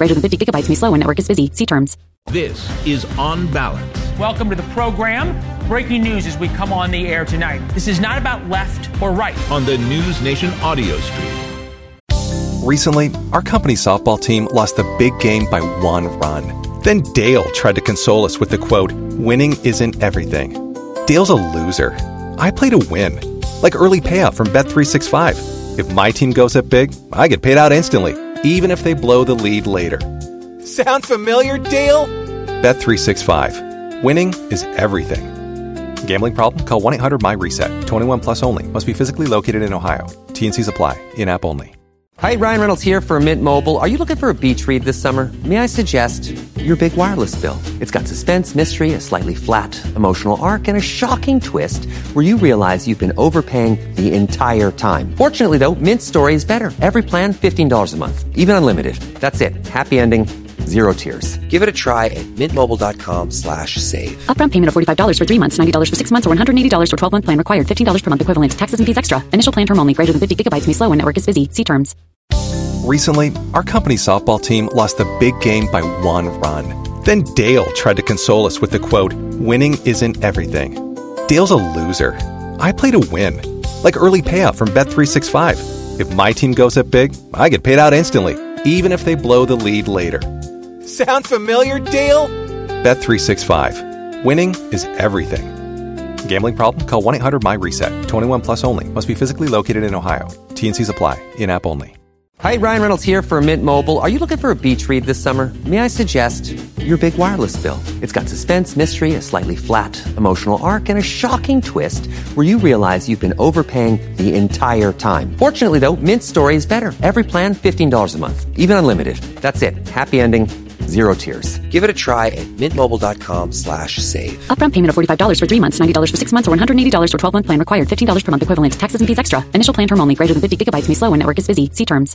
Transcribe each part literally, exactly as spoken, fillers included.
Greater than fifty gigabytes may slow when network is busy. See terms. This is On Balance. Welcome to the program. Breaking news as we come on the air tonight. This is not about left or right. On the News Nation audio stream. Recently, our company softball team lost the big game by one run. Then Dale tried to console us with the quote, "Winning isn't everything." Dale's a loser. I play to win. Like early payout from Bet three sixty-five. If my team goes up big, I get paid out instantly, even if they blow the lead later. Sound familiar, Dale? Bet three sixty-five. Winning is everything. Gambling problem? Call one eight hundred M Y reset. twenty-one plus only. Must be physically located in Ohio. T N Cs apply. In-app only. Hi, Ryan Reynolds here for Mint Mobile. Are you looking for a beach read this summer? May I suggest your big wireless bill? It's got suspense, mystery, a slightly flat, emotional arc, and a shocking twist where you realize you've been overpaying the entire time. Fortunately, though, Mint Story is better. Every plan, fifteen dollars a month. Even unlimited. That's it. Happy ending. Zero tears. Give it a try at mintmobile.com slash save. Upfront payment of forty-five dollars for three months, ninety dollars for six months, or one hundred eighty dollars for twelve-month plan required. fifteen dollars per month equivalent. Taxes and fees extra. Initial plan term only. Greater than fifty gigabytes may slow when network is busy. See terms. Recently, our company softball team lost the big game by one run. Then Dale tried to console us with the quote, "Winning isn't everything." Dale's a loser. I play to win. Like early payout from Bet three sixty-five. If my team goes up big, I get paid out instantly, even if they blow the lead later. Sound familiar, Dale? Bet three sixty-five. Winning is everything. Gambling problem? Call one eight hundred M Y reset. twenty-one plus only. Must be physically located in Ohio. T N Cs apply. In-app only. Hi, Ryan Reynolds here for Mint Mobile. Are you looking for a beach read this summer? May I suggest your big wireless bill? It's got suspense, mystery, a slightly flat, emotional arc, and a shocking twist where you realize you've been overpaying the entire time. Fortunately, though, Mint Story is better. Every plan, fifteen dollars a month. Even unlimited. That's it. Happy ending. Zero tears. Give it a try at mintmobile.com slash save. Upfront payment of forty-five dollars for three months, ninety dollars for six months, or one hundred eighty dollars for twelve-month plan required. fifteen dollars per month equivalent. Taxes and fees extra. Initial plan term only. Greater than fifty gigabytes may slow when network is busy. See terms.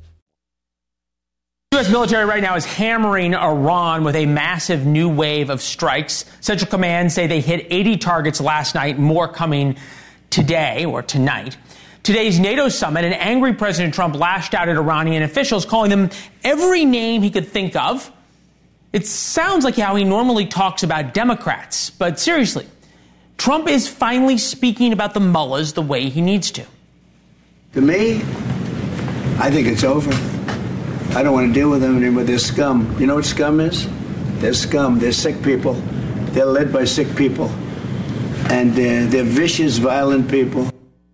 The U S military right now is hammering Iran with a massive new wave of strikes. Central Command say they hit eighty targets last night, more coming today or tonight. Today's NATO summit, an angry President Trump lashed out at Iranian officials, calling them every name he could think of. It sounds like how he normally talks about Democrats, but seriously, Trump is finally speaking about the mullahs the way he needs to. To me, I think it's over. I don't want to deal with them anymore. They're scum. You know what scum is? They're scum. They're sick people. They're led by sick people. And uh, they're vicious, violent people.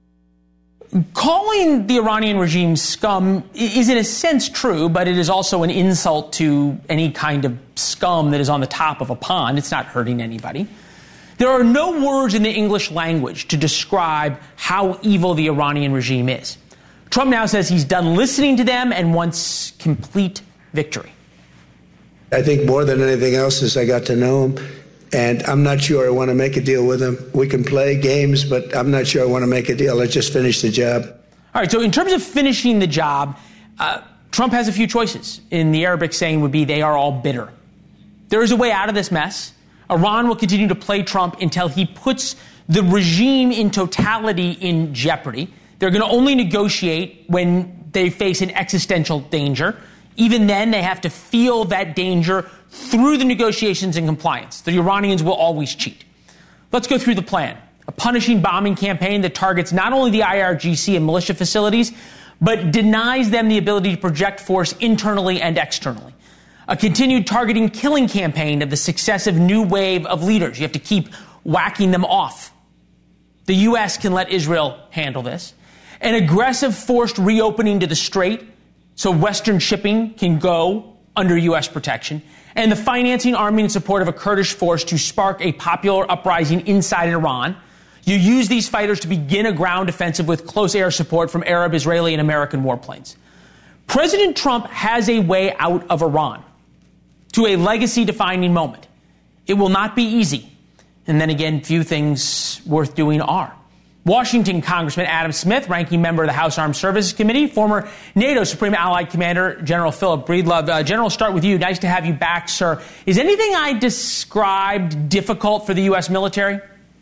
Calling the Iranian regime scum is in a sense true, but it is also an insult to any kind of scum that is on the top of a pond. It's not hurting anybody. There are no words in the English language to describe how evil the Iranian regime is. Trump now says he's done listening to them and wants complete victory. I think more than anything else is I got to know him, and I'm not sure I want to make a deal with him. We can play games, but I'm not sure I want to make a deal. Let's just finish the job. All right, so in terms of finishing the job, uh, Trump has a few choices. In the Arabic saying would be they are all bitter. There is a way out of this mess. Iran will continue to play Trump until he puts the regime in totality in jeopardy. They're going to only negotiate when they face an existential danger. Even then, they have to feel that danger through the negotiations and compliance. The Iranians will always cheat. Let's go through the plan. A punishing bombing campaign that targets not only the I R G C and militia facilities, but denies them the ability to project force internally and externally. A continued targeting killing campaign of the successive new wave of leaders. You have to keep whacking them off. The U S can let Israel handle this. An aggressive forced reopening to the Strait so Western shipping can go under U S protection. And the financing, arming, and support of a Kurdish force to spark a popular uprising inside Iran. You use these fighters to begin a ground offensive with close air support from Arab, Israeli, and American warplanes. President Trump has a way out of Iran to a legacy-defining moment. It will not be easy. And then again, few things worth doing are. Washington Congressman Adam Smith, ranking member of the House Armed Services Committee, former NATO Supreme Allied Commander General Philip Breedlove. Uh, General, start with you. Nice to have you back, sir. Is anything I described difficult for the U S military?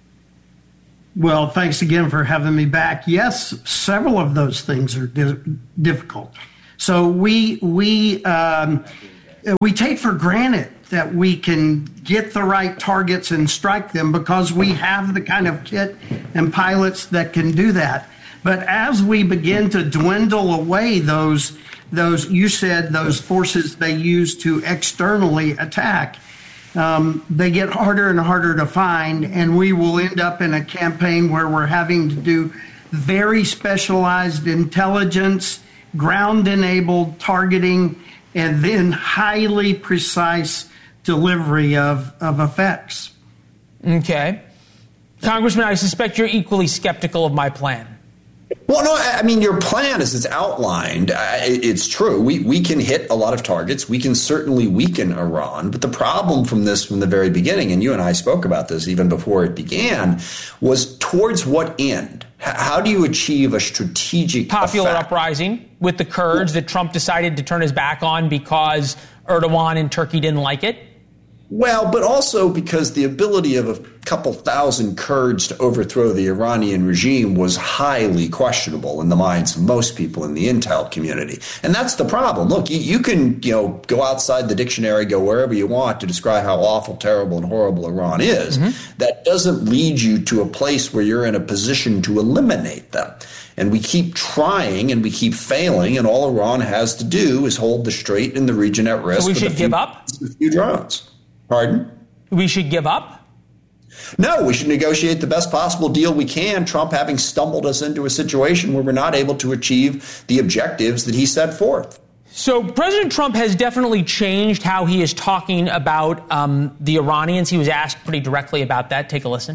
Well, thanks again for having me back. Yes, several of those things are di- difficult. So we we um, we take for granted that we can get the right targets and strike them because we have the kind of kit and pilots that can do that. But as we begin to dwindle away those, those you said, those forces they use to externally attack, um, they get harder and harder to find, and we will end up in a campaign where we're having to do very specialized intelligence, ground-enabled targeting, and then highly precise delivery of, of effects. Okay. Congressman, I suspect you're equally skeptical of my plan. Well, no, I mean, your plan as it's outlined, it's true. We we can hit a lot of targets. We can certainly weaken Iran. But the problem from this from the very beginning, and you and I spoke about this even before it began, was towards what end? How do you achieve a strategic popular effect? uprising with the Kurds that Trump decided to turn his back on because Erdogan and Turkey didn't like it? Well, but also because the ability of a couple thousand Kurds to overthrow the Iranian regime was highly questionable in the minds of most people in the intel community. And that's the problem. Look, you, you can, you know, go outside the dictionary, go wherever you want to describe how awful, terrible, and horrible Iran is. Mm-hmm. That doesn't lead you to a place where you're in a position to eliminate them. And we keep trying and we keep failing, and all Iran has to do is hold the Strait and the region at risk. So we should with a give few, up? a few drones. Pardon? We should give up? No, we should negotiate the best possible deal we can, Trump having stumbled us into a situation where we're not able to achieve the objectives that he set forth. So President Trump has definitely changed how he is talking about um, the Iranians. He was asked pretty directly about that. Take a listen.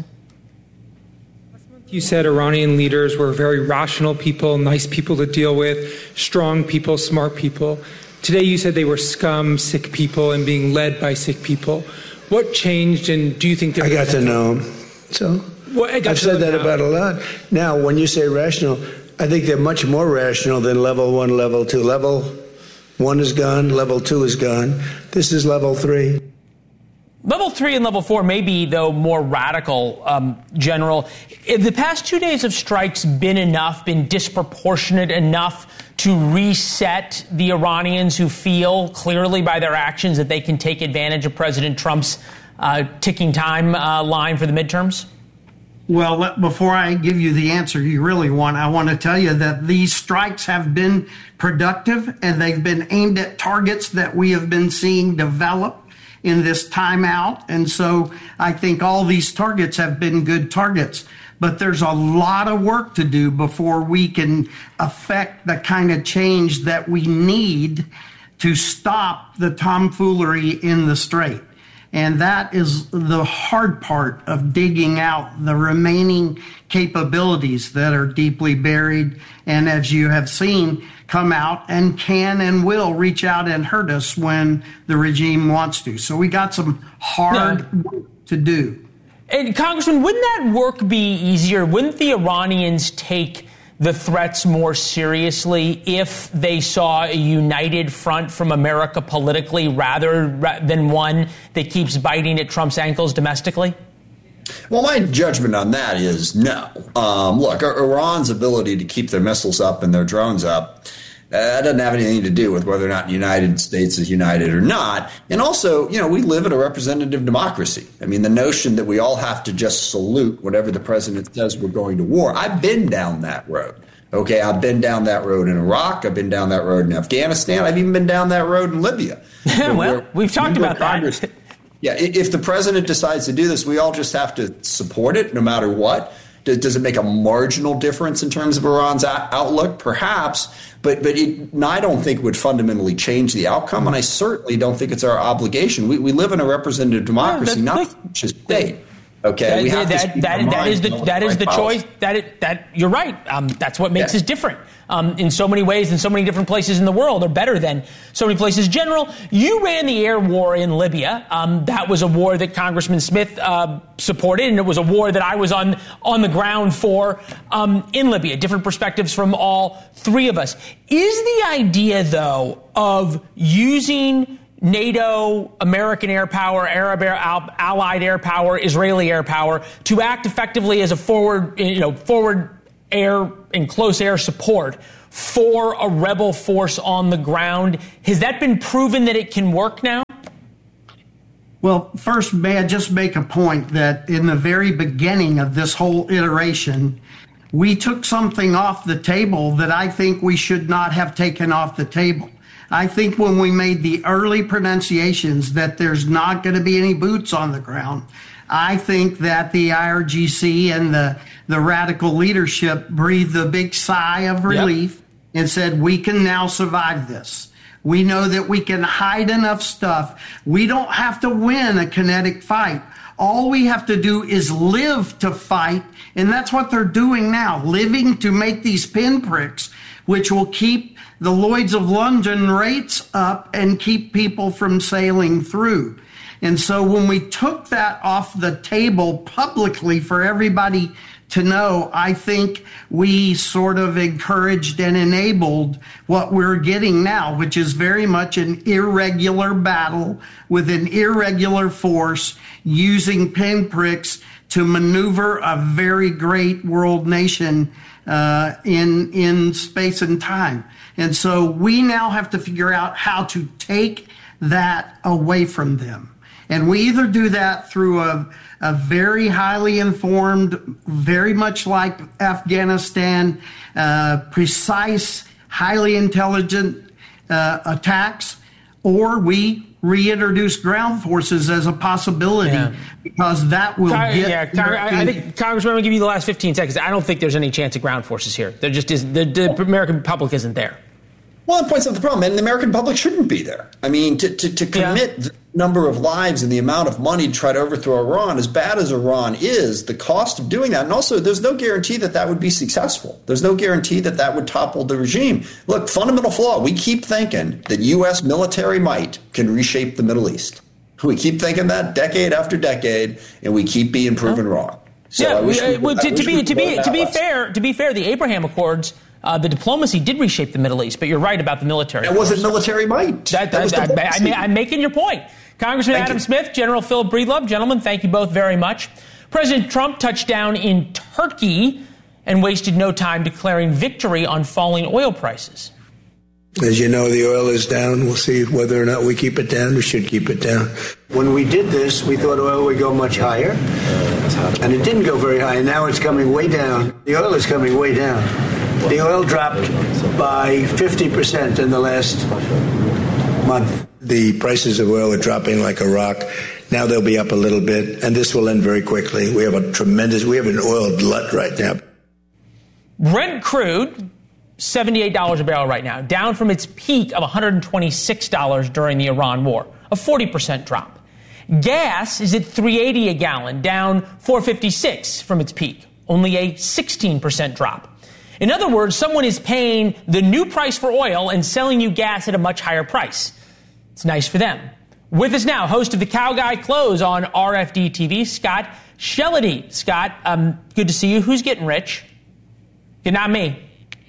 You said Iranian leaders were very rational people, nice people to deal with, strong people, smart people. Today you said they were scum, sick people, and being led by sick people. What changed, and do you think... I got to know them. So well, I got I've said that now. about a lot. Now, when you say rational, I think they're much more rational than level one, level two. Level one is gone. Level two is gone. This is level three. Level three and level four may be, though, more radical, um, General. Have the past two days of strikes been enough, been disproportionate enough to reset the Iranians who feel clearly by their actions that they can take advantage of President Trump's uh, ticking time uh, line for the midterms? Well, let, before I give you the answer you really want, I want to tell you that these strikes have been productive and they've been aimed at targets that we have been seeing develop in this timeout. And so I think all these targets have been good targets. But there's a lot of work to do before we can affect the kind of change that we need to stop the tomfoolery in the Strait. And that is the hard part of digging out the remaining capabilities that are deeply buried and, as you have seen, come out and can and will reach out and hurt us when the regime wants to. So we got some hard yeah. work to do. And Congressman, wouldn't that work be easier? Wouldn't the Iranians take the threats more seriously if they saw a united front from America politically rather than one that keeps biting at Trump's ankles domestically? Well, my judgment on that is no. Um, look, Iran's ability to keep their missiles up and their drones up, that doesn't have anything to do with whether or not the United States is united or not. And also, you know, we live in a representative democracy. I mean, the notion that we all have to just salute whatever the president says we're going to war. I've been down that road. Okay, I've been down that road in Iraq. I've been down that road in Afghanistan. I've even been down that road in Libya. Well, we've talked about Congress, that. Yeah, if the president decides to do this, we all just have to support it no matter what. Does it make a marginal difference in terms of Iran's outlook? Perhaps, but but it, I don't think it would fundamentally change the outcome, and I certainly don't think it's our obligation. We we live in a representative democracy, no, not just state. Okay, that, we have that, to that, that is the that is the policy. choice. That it, that you're right. Um, that's what makes yeah. us different. Um, in so many ways, in so many different places in the world, are better than so many places. General, you ran the air war in Libya. Um, that was a war that Congressman Smith uh, supported, and it was a war that I was on on the ground for um, in Libya. Different perspectives from all three of us. Is the idea, though, of using NATO, American air power, Arab air, allied air power, Israeli air power to act effectively as a forward, you know, forward air and close air support for a rebel force on the ground. Has that been proven that it can work now? Well, first, may I just make a point that in the very beginning of this whole iteration, we took something off the table that I think we should not have taken off the table. I think when we made the early pronunciations that there's not going to be any boots on the ground, I think that the I R G C and the, the radical leadership breathed a big sigh of relief yep. and said, we can now survive this. We know that we can hide enough stuff. We don't have to win a kinetic fight. All we have to do is live to fight, and that's what they're doing now, living to make these pinpricks, which will keep the Lloyd's of London rates up and keep people from sailing through. And so when we took that off the table publicly for everybody to know, I think we sort of encouraged and enabled what we're getting now, which is very much an irregular battle with an irregular force using pinpricks to maneuver a very great world nation uh, in in space and time. And so we now have to figure out how to take that away from them. And we either do that through a, a very highly informed, very much like Afghanistan, uh, precise, highly intelligent uh, attacks, or we reintroduce ground forces as a possibility yeah. because that will Con- get... Yeah, Con- I, I think, Congressman, I'm going to give you the last fifteen seconds. I don't think there's any chance of ground forces here. There just isn't. The, the American public isn't there. Well, it points out the problem, and the American public shouldn't be there. I mean, to, to, to commit yeah. the number of lives and the amount of money to try to overthrow Iran, as bad as Iran is, the cost of doing that, and also there's no guarantee that that would be successful. There's no guarantee that that would topple the regime. Look, fundamental flaw, we keep thinking that U S military might can reshape the Middle East. We keep thinking that decade after decade, and we keep being proven huh? wrong. So yeah, I wish we, well, to, I to be to be to be lesson. fair, to be fair, the Abraham Accords. Uh, the diplomacy did reshape the Middle East, but you're right about the military. It wasn't military might. That, that, that, that, I mean, I'm making your point. Congressman thank Adam you. Smith, General Philip Breedlove, gentlemen, thank you both very much. President Trump touched down in Turkey and wasted no time declaring victory on falling oil prices. As you know, the oil is down. We'll see whether or not we keep it down. We should keep it down. When we did this, we thought oil would go much higher, and it didn't go very high. And now it's coming way down. The oil is coming way down. The oil dropped by fifty percent in the last month. The prices of oil are dropping like a rock. Now they'll be up a little bit, and this will end very quickly. We have a tremendous, we have an oil glut right now. Brent crude, seventy-eight dollars a barrel right now, down from its peak of one hundred twenty-six dollars during the Iran war, a forty percent drop. Gas is at three eighty a gallon, down four fifty-six from its peak, only a sixteen percent drop. In other words, someone is paying the new price for oil and selling you gas at a much higher price. It's nice for them. With us now, host of the Cow Guy Close on R F D T V, Scott Shellady. Scott, um, good to see you. Who's getting rich? Not me.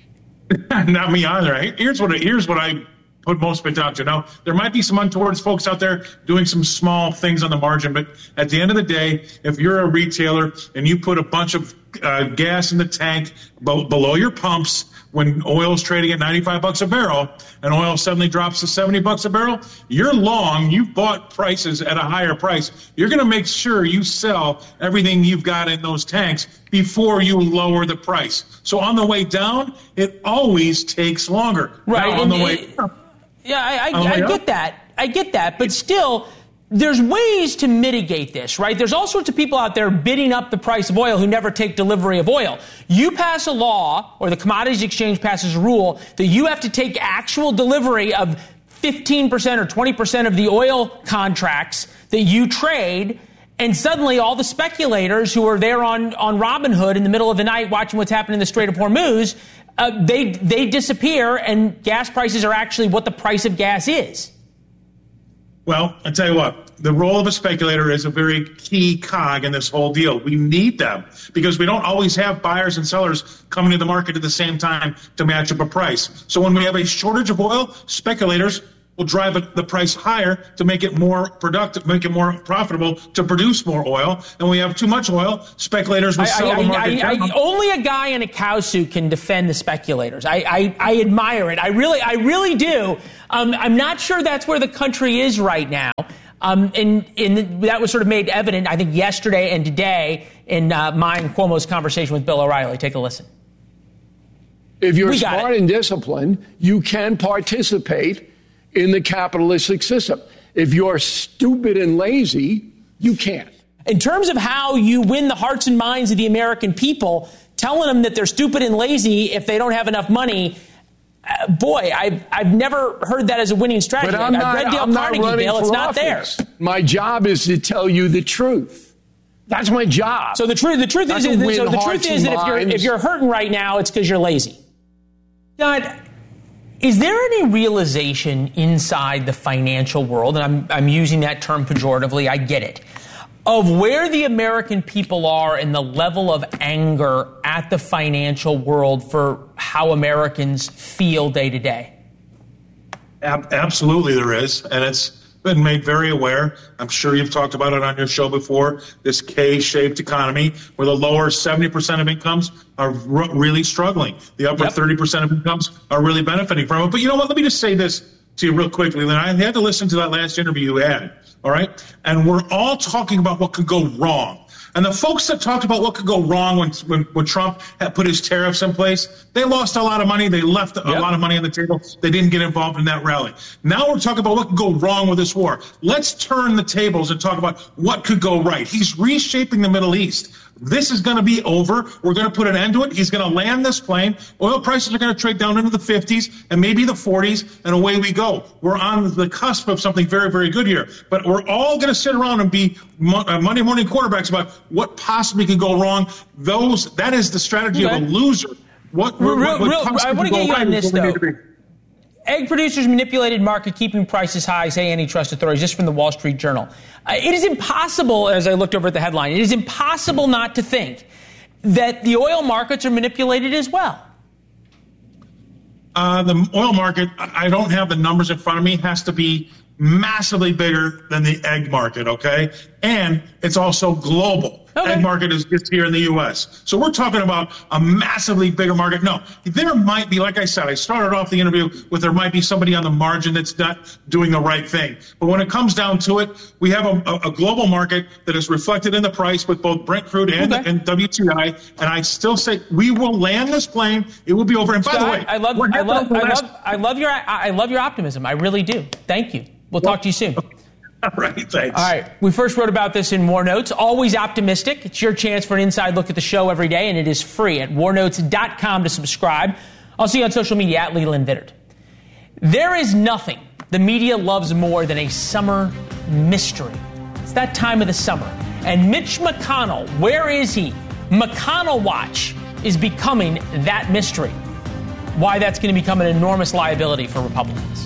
Not me either. Here's what here's what I put most of it down to. Now, there might be some untoward folks out there doing some small things on the margin, but at the end of the day, if you're a retailer and you put a bunch of uh, gas in the tank b- below your pumps when oil is trading at ninety-five bucks a barrel and oil suddenly drops to seventy bucks a barrel, you're long. You've bought prices at a higher price. You're going to make sure you sell everything you've got in those tanks before you lower the price. So on the way down, it always takes longer. Right. Now, on the way up. Yeah, I, I, I get that. I get that. But still, there's ways to mitigate this, right? There's all sorts of people out there bidding up the price of oil who never take delivery of oil. You pass a law, or the Commodities Exchange passes a rule, that you have to take actual delivery of fifteen percent or twenty percent of the oil contracts that you trade, and suddenly all the speculators who are there on, on Robinhood in the middle of the night watching what's happening in the Strait of Hormuz, uh, they, they disappear, and gas prices are actually what the price of gas is. Well, I tell you what, the role of a speculator is a very key cog in this whole deal. We need them because we don't always have buyers and sellers coming to the market at the same time to match up a price. So when we have a shortage of oil, speculators will drive it, the price higher to make it more productive, make it more profitable to produce more oil. And when we have too much oil, speculators will I, sell I, the market. I, I, only a guy in a cow suit can defend the speculators. I, I, I admire it. I really, I really do. Um, I'm not sure that's where the country is right now. Um, and, and that was sort of made evident, I think, yesterday and today in uh, my and Cuomo's conversation with Bill O'Reilly. Take a listen. If you're smart and disciplined, you can participate in the capitalistic system. If you're stupid and lazy, you can't. In terms of how you win the hearts and minds of the American people, telling them that they're stupid and lazy if they don't have enough money, uh, boy, I've, I've never heard that as a winning strategy. But I'm I've not, read Dale I'm not Carnegie, running Bill. It's for not office. there. My job is to tell you the truth. That's my job. So the truth, the truth Not is, to so win the truth hearts is that if you're and if you're hurting right now, it's because you're lazy. John, is there any realization inside the financial world, and I'm I'm using that term pejoratively, I get it, of where the American people are and the level of anger at the financial world for how Americans feel day to day? Ab- absolutely there is, and it's been made very aware. I'm sure you've talked about it on your show before, this K-shaped economy where the lower seventy percent of incomes are r- really struggling. The upper yep. thirty percent of incomes are really benefiting from it. But you know what? Let me just say this to you real quickly. Lynn. I had to listen to that last interview you had, all right? And we're all talking about what could go wrong. And the folks that talked about what could go wrong when, when, when Trump had put his tariffs in place, they lost a lot of money. They left a yep. lot of money on the table. They didn't get involved in that rally. Now we're talking about what could go wrong with this war. Let's turn the tables and talk about what could go right. He's reshaping the Middle East. This is going to be over. We're going to put an end to it. He's going to land this plane. Oil prices are going to trade down into the fifties and maybe the forties, and away we go. We're on the cusp of something very, very good here. But we're all going to sit around and be Monday morning quarterbacks about what possibly could go wrong. Those that is the strategy okay. of a loser. What, real, what, what real, I want to get you on this, though. Egg producers manipulated market, keeping prices high, say antitrust authorities, just from the Wall Street Journal. Uh, it is impossible, as I looked over at the headline, it is impossible not to think that the oil markets are manipulated as well. Uh, the oil market, I don't have the numbers in front of me, has to be massively bigger than the egg market, okay? And it's also global. Okay. Egg market is just here in the U S. So we're talking about a massively bigger market. No, there might be, like I said, I started off the interview with there might be somebody on the margin that's not doing the right thing. But when it comes down to it, we have a, a, a global market that is reflected in the price with both Brent crude and, okay. and W T I. And I still say we will land this plane. It will be over. And by Scott, the way, I love, I love, I love, I love your, I love your optimism. I really do. Thank you. We'll well, talk to you soon. All right, thanks. All right. We first wrote about this in War Notes. Always optimistic. It's your chance for an inside look at the show every day, and it is free at war notes dot com to subscribe. I'll see you on social media at Leland Vittert. There is nothing the media loves more than a summer mystery. It's that time of the summer. And Mitch McConnell, where is he? McConnell Watch is becoming that mystery. Why that's going to become an enormous liability for Republicans.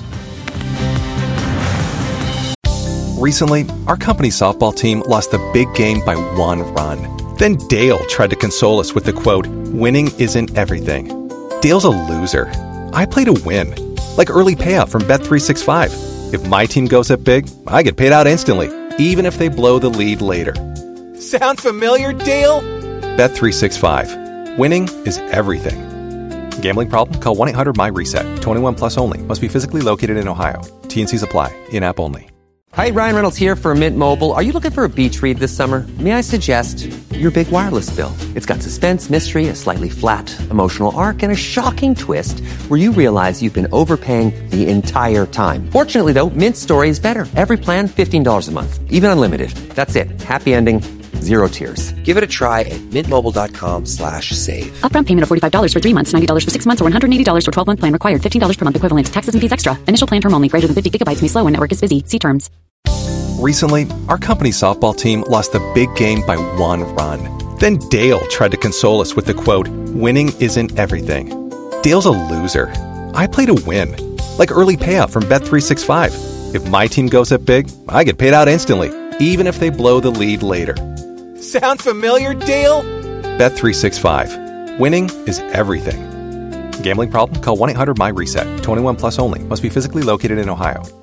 Recently, our company softball team lost a big game by one run. Then Dale tried to console us with the quote, "Winning isn't everything." Dale's a loser. I play to win. Like early payout from Bet three sixty-five. If my team goes up big, I get paid out instantly, even if they blow the lead later. Sound familiar, Dale? Bet three sixty-five. Winning is everything. Gambling problem? Call one eight hundred M Y reset. twenty-one plus only. Must be physically located in Ohio. T and C's apply. In-app only. Hi, Ryan Reynolds here for Mint Mobile. Are you looking for a beach read this summer? May I suggest your big wireless bill? It's got suspense, mystery, a slightly flat, emotional arc, and a shocking twist where you realize you've been overpaying the entire time. Fortunately, though, Mint's story is better. Every plan, fifteen dollars a month. Even unlimited. That's it. Happy ending. Zero tears. Give it a try at mintmobile.com slash save. Upfront payment of forty-five dollars for three months, ninety dollars for six months, or one hundred eighty dollars for twelve-month plan required. fifteen dollars per month equivalent. Taxes and fees extra. Initial plan term only. Greater than fifty gigabytes may slow when network is busy. See terms. Recently, our company softball team lost a big game by one run. Then Dale tried to console us with the quote, "Winning isn't everything." Dale's a loser. I play to win. Like early payout from Bet three sixty-five. If my team goes up big, I get paid out instantly, even if they blow the lead later. Sound familiar, Dale? Bet three sixty-five. Winning is everything. Gambling problem? Call one eight hundred M Y reset. twenty-one plus only. Must be physically located in Ohio.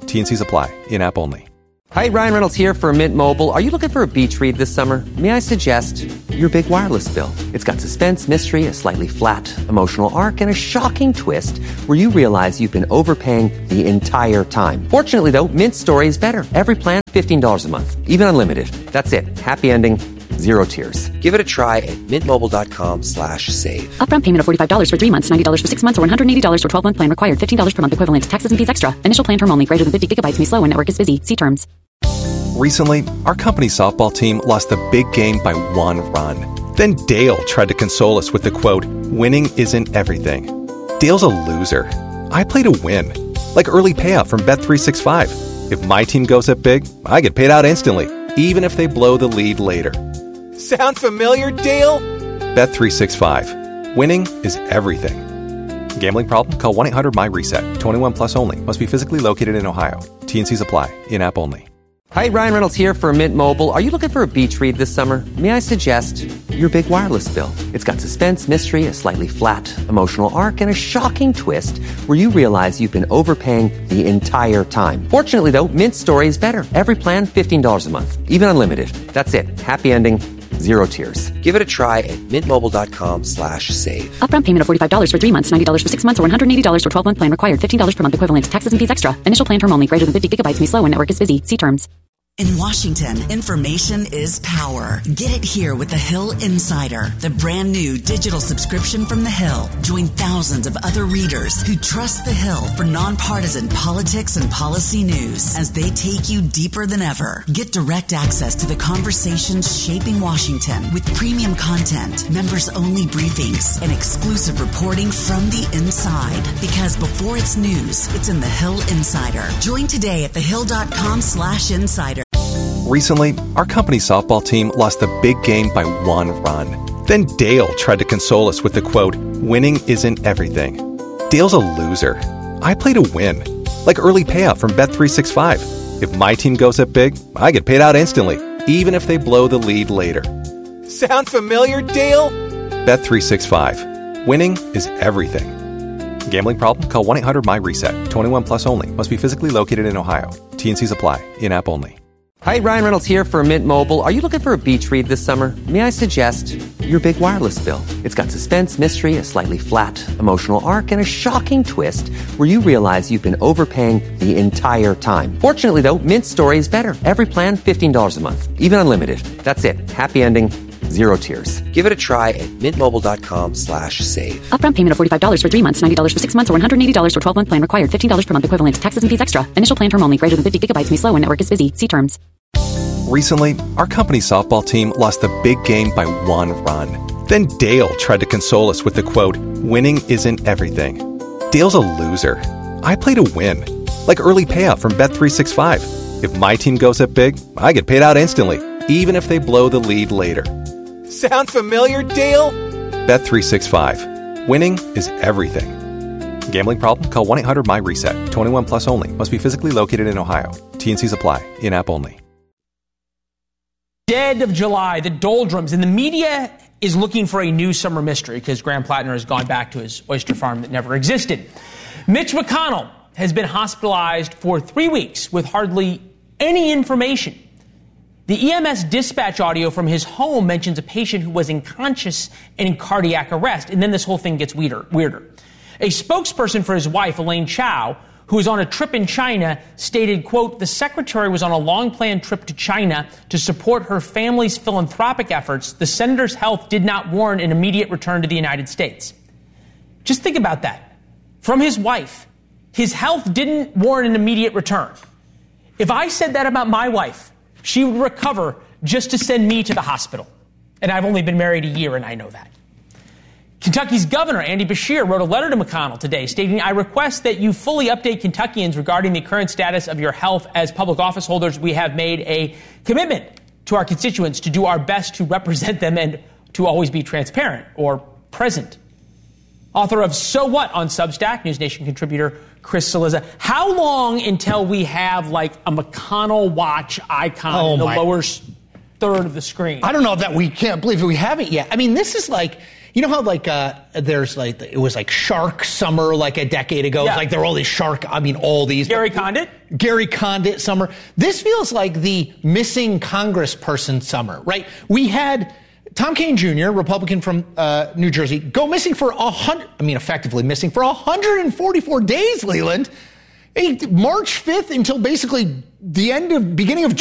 T N Cs apply. In-app only. Hi, Ryan Reynolds here for Mint Mobile. Are you looking for a beach read this summer? May I suggest your big wireless bill? It's got suspense, mystery, a slightly flat, emotional arc, and a shocking twist where you realize you've been overpaying the entire time. Fortunately, though, Mint's story is better. Every plan, fifteen dollars a month. Even unlimited. That's it. Happy ending. Zero tears. Give it a try at mintmobile.com slash save. Upfront payment of forty-five dollars for three months, ninety dollars for six months, or one hundred eighty dollars for twelve-month plan required. fifteen dollars per month equivalent. Taxes and fees extra. Initial plan term only. Greater than fifty gigabytes may slow when network is busy. See terms. Recently, our company softball team lost the big game by one run. Then Dale tried to console us with the quote, winning isn't everything. Dale's a loser. I play to win. Like early payout from Bet three sixty-five. If my team goes up big, I get paid out instantly, even if they blow the lead later. Sound familiar, Dale? Bet three sixty-five. Winning is everything. Gambling problem? Call one eight hundred M Y RESET. twenty-one plus only. Must be physically located in Ohio. T N Cs apply. In-app only. Hi, Ryan Reynolds here for Mint Mobile. Are you looking for a beach read this summer? May I suggest your big wireless bill? It's got suspense, mystery, a slightly flat, emotional arc, and a shocking twist where you realize you've been overpaying the entire time. Fortunately, though, Mint's story is better. Every plan, fifteen dollars a month. Even unlimited. That's it. Happy ending. Zero tears. Give it a try at mintmobile.com slash save. Upfront payment of forty-five dollars for three months, ninety dollars for six months, or one hundred eighty dollars for twelve-month plan required. fifteen dollars per month equivalent. Taxes and fees extra. Initial plan term only. Greater than fifty gigabytes may slow when network is busy. See terms. In Washington, information is power. Get it here with The Hill Insider, the brand new digital subscription from The Hill. Join thousands of other readers who trust The Hill for nonpartisan politics and policy news as they take you deeper than ever. Get direct access to the conversations shaping Washington with premium content, members-only briefings, and exclusive reporting from the inside. Because before it's news, it's in The Hill Insider. Join today at thehill.com slash insider. Recently, our company softball team lost the big game by one run. Then Dale tried to console us with the quote, winning isn't everything. Dale's a loser. I play to win. Like early payout from Bet three sixty-five. If my team goes up big, I get paid out instantly, even if they blow the lead later. Sound familiar, Dale? Bet three sixty-five. Winning is everything. Gambling problem? Call one eight hundred M Y RESET. twenty-one plus only. Must be physically located in Ohio. T N Cs apply. In-app only. Hi, Ryan Reynolds here for Mint Mobile. Are you looking for a beach read this summer? May I suggest your big wireless bill? It's got suspense, mystery, a slightly flat, emotional arc, and a shocking twist where you realize you've been overpaying the entire time. Fortunately, though, Mint's story is better. Every plan, fifteen dollars a month. Even unlimited. That's it. Happy ending. Zero tears. Give it a try at mintmobile.com slash save. Upfront payment of forty-five dollars for three months, ninety dollars for six months, or one hundred eighty dollars for twelve-month plan required. fifteen dollars per month equivalent. Taxes and fees extra. Initial plan term only. Greater than fifty gigabytes may slow when network is busy. See terms. Recently, our company softball team lost the big game by one run. Then Dale tried to console us with the quote, winning isn't everything. Dale's a loser. I play to win. Like early payout from Bet three sixty-five. If my team goes up big, I get paid out instantly, even if they blow the lead later. Sound familiar, Dale? Bet three sixty-five. Winning is everything. Gambling problem? Call one eight hundred M Y RESET. twenty-one plus only. Must be physically located in Ohio. T N Cs apply. In-app only. Dead of July, the doldrums, and the media is looking for a new summer mystery because Graham Plattner has gone back to his oyster farm that never existed. Mitch McConnell has been hospitalized for three weeks with hardly any information. The E M S dispatch audio from his home mentions a patient who was unconscious and in cardiac arrest, and then this whole thing gets weirder. weirder. A spokesperson for his wife, Elaine Chao, who was on a trip in China, stated, quote, the secretary was on a long-planned trip to China to support her family's philanthropic efforts. The senator's health did not warrant an immediate return to the United States. Just think about that. From his wife, his health didn't warrant an immediate return. If I said that about my wife, she would recover just to send me to the hospital. And I've only been married a year, and I know that. Kentucky's governor, Andy Beshear, wrote a letter to McConnell today stating, I request that you fully update Kentuckians regarding the current status of your health. As public office holders, we have made a commitment to our constituents to do our best to represent them and to always be transparent or present. Author of So What on Substack, News Nation contributor Chris Cillizza. How long until we have like a McConnell watch icon oh in the my. lower third of the screen? I don't know that we can't believe we haven't yet. I mean, this is like, you know how like uh, there's like it was like Shark Summer like a decade ago. Yeah. It's like there were all these shark. I mean, all these. Gary Condit. Gary Condit Summer. This feels like the missing Congressperson summer, right? We had Tom Kean Junior, Republican from uh, New Jersey, go missing for a hundred. I mean, effectively missing for one hundred forty-four days. Leland, March fifth until basically the end of beginning of